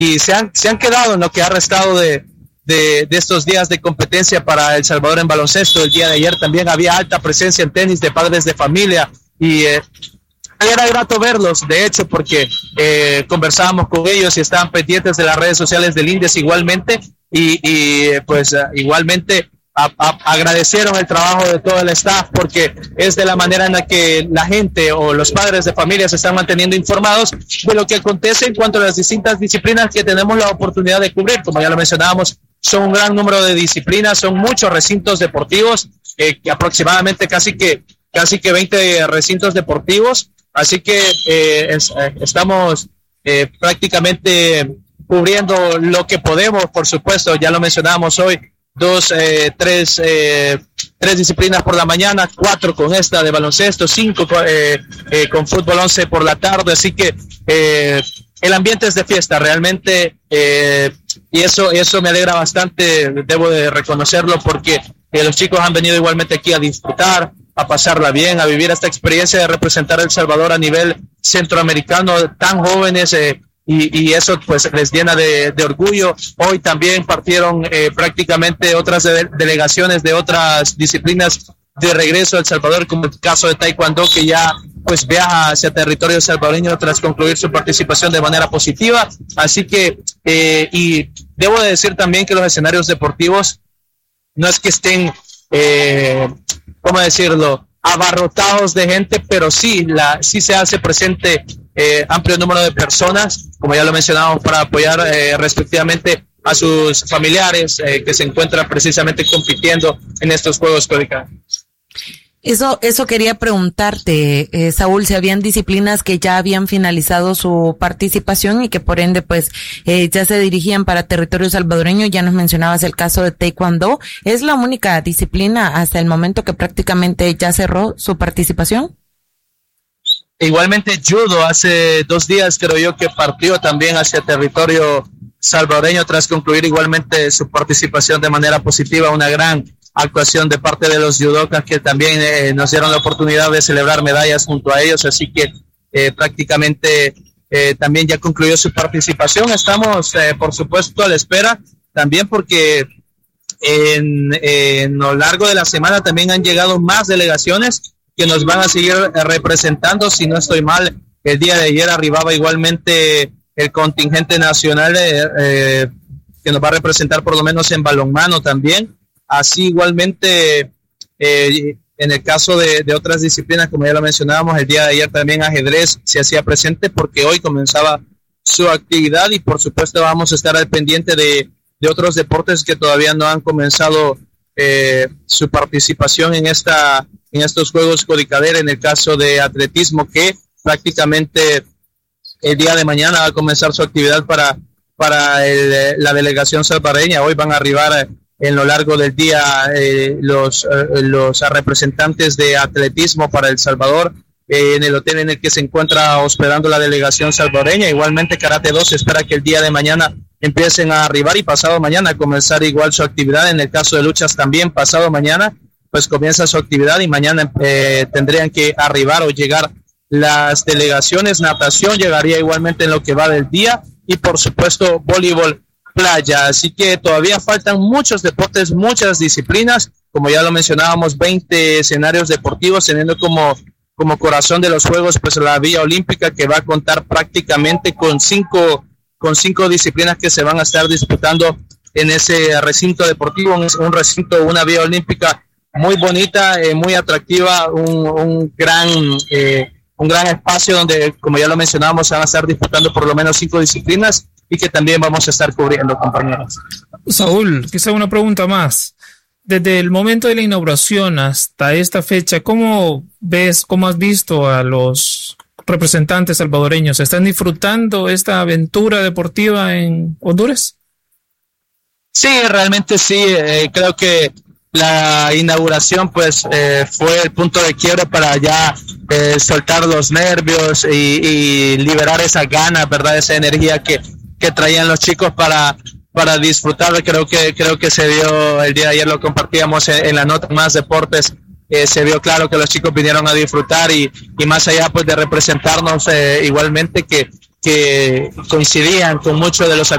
se han quedado en lo que ha restado de estos días de competencia para El Salvador en baloncesto. El día de ayer también había alta presencia en tenis de padres de familia y era grato verlos, de hecho, porque conversábamos con ellos y estaban pendientes de las redes sociales del INDES igualmente pues igualmente agradecieron el trabajo de todo el staff, porque es de la manera en la que la gente o los padres de familia se están manteniendo informados de lo que acontece en cuanto a las distintas disciplinas que tenemos la oportunidad de cubrir. Como ya lo mencionábamos, son un gran número de disciplinas, son muchos recintos deportivos, que aproximadamente casi que 20 recintos deportivos, así que estamos prácticamente cubriendo lo que podemos. Por supuesto, ya lo mencionábamos hoy, tres disciplinas por la mañana, 4 con esta de baloncesto, 5 con fútbol 11 por la tarde, así que el ambiente es de fiesta realmente, y eso me alegra bastante, debo de reconocerlo, porque los chicos han venido igualmente aquí a disfrutar, a pasarla bien, a vivir esta experiencia de representar a El Salvador a nivel centroamericano, tan jóvenes, y eso pues les llena de orgullo. Hoy también partieron prácticamente otras delegaciones de otras disciplinas de regreso a El Salvador, como el caso de Taekwondo, que ya pues viaja hacia territorio salvadoreño tras concluir su participación de manera positiva. Así que y debo de decir también que los escenarios deportivos no es que estén ¿cómo decirlo?, abarrotados de gente, pero sí se hace presente amplio número de personas, como ya lo mencionábamos, para apoyar respectivamente a sus familiares que se encuentran precisamente compitiendo en estos Juegos Códica. Eso quería preguntarte, Saúl, si habían disciplinas que ya habían finalizado su participación y que por ende pues ya se dirigían para territorio salvadoreño. Ya nos mencionabas el caso de Taekwondo. ¿Es la única disciplina hasta el momento que prácticamente ya cerró su participación? Igualmente judo, hace 2 días creo yo que partió también hacia territorio salvadoreño tras concluir igualmente su participación de manera positiva. Una gran actuación de parte de los judocas, que también nos dieron la oportunidad de celebrar medallas junto a ellos, así que prácticamente también ya concluyó su participación. Estamos por supuesto a la espera también, porque en lo largo de la semana también han llegado más delegaciones que nos van a seguir representando. Si no estoy mal, el día de ayer arribaba igualmente el contingente nacional que nos va a representar por lo menos en balonmano también. Así igualmente en el caso de otras disciplinas, como ya lo mencionábamos, el día de ayer también ajedrez se hacía presente, porque hoy comenzaba su actividad, y por supuesto vamos a estar al pendiente de otros deportes que todavía no han comenzado su participación en estos Juegos Codicader. En el caso de atletismo, que prácticamente el día de mañana va a comenzar su actividad para la delegación salvadoreña. Hoy van a arribar en lo largo del día los representantes de atletismo para El Salvador en el hotel en el que se encuentra hospedando la delegación salvadoreña. Igualmente Karate 2 se espera que el día de mañana empiecen a arribar, y pasado mañana a comenzar igual su actividad. En el caso de luchas también pasado mañana pues comienza su actividad, y mañana tendrían que arribar o llegar las delegaciones. Natación llegaría igualmente en lo que va del día, y por supuesto voleibol playa. Así que todavía faltan muchos deportes, muchas disciplinas, como ya lo mencionábamos, 20 escenarios deportivos, teniendo como corazón de los Juegos pues la Villa Olímpica, que va a contar prácticamente con cinco disciplinas que se van a estar disputando en ese recinto deportivo, un recinto, una Villa Olímpica muy bonita, muy atractiva, un gran espacio donde, como ya lo mencionábamos, se van a estar disputando por lo menos 5 disciplinas, y que también vamos a estar cubriendo, compañeros. Saúl, quizá una pregunta más. Desde el momento de la inauguración hasta esta fecha, ¿cómo has visto a los representantes salvadoreños? ¿Están disfrutando esta aventura deportiva en Honduras? Sí, realmente sí. Creo que la inauguración pues fue el punto de quiebre para ya soltar los nervios y liberar esa gana, ¿verdad? Esa energía que traían los chicos para disfrutar. Creo que se vio el día de ayer, lo compartíamos en la nota Más Deportes, se vio claro que los chicos vinieron a disfrutar, y más allá pues de representarnos igualmente, que coincidían con muchos de los